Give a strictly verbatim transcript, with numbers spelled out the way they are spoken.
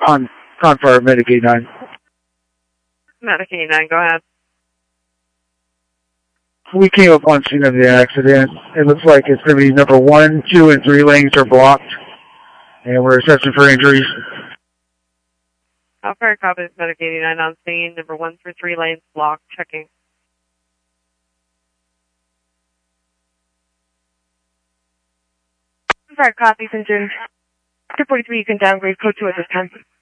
on Confire Medicaid nine. Medicaid nine, go ahead. We came up on scene of the accident. It looks like it's going to be number one, two, and three lanes are blocked, and we're assessing for injuries. Confire copies Medicaid nine on scene. Number one through three lanes blocked. Checking. Confire copies engine. two forty-three, you can downgrade code two at this time.